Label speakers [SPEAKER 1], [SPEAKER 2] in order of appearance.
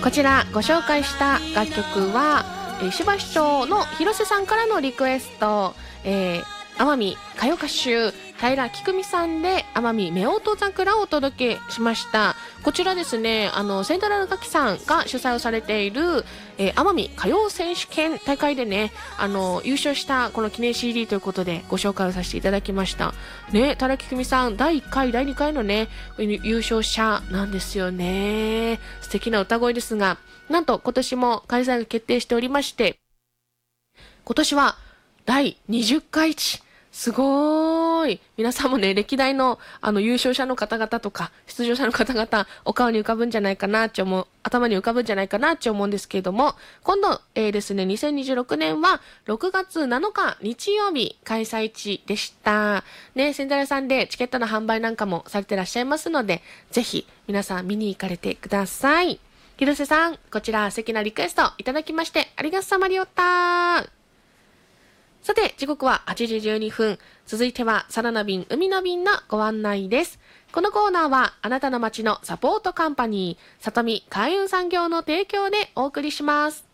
[SPEAKER 1] こちらご紹介した楽曲は、石橋町の広瀬さんからのリクエスト、奄美歌謡歌手平木久美さんで奄美夫婦桜をお届けしました。こちらですね、セントラル楽器さんが主催をされている、奄美歌謡選手権大会でね、優勝したこの記念 CD ということでご紹介をさせていただきましたね。平木久美さん第1回第2回のね優勝者なんですよね。素敵な歌声ですが、なんと今年も開催が決定しておりまして、今年は第20回1、すごーい。皆さんもね、歴代の優勝者の方々とか出場者の方々、お顔に浮かぶんじゃないかなって頭に浮かぶんじゃないかなって思うんですけれども、今度、ですね、2026年は6月7日日曜日開催地でした。ね、センタラさんでチケットの販売なんかもされてらっしゃいますので、ぜひ皆さん見に行かれてください。広瀬さん、こちら素敵なリクエストいただきましてありがとうさまりよった。さて、時刻は8時12分。続いては、空の便、海の便のご案内です。このコーナーは、あなたの街のサポートカンパニー、さとみ海運産業の提供でお送りします。